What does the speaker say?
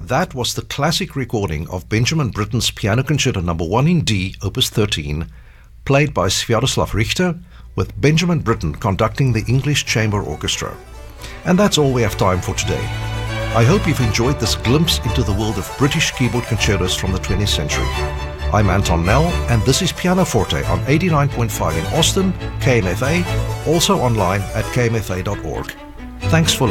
That was the classic recording of Benjamin Britten's Piano Concerto No. 1 in D, Opus 13, played by Sviatoslav Richter, with Benjamin Britten conducting the English Chamber Orchestra. And that's all we have time for today. I hope you've enjoyed this glimpse into the world of British keyboard concertos from the 20th century. I'm Anton Nell, and this is Piano Forte on 89.5 in Austin, KMFA, also online at kmfa.org. Thanks for listening.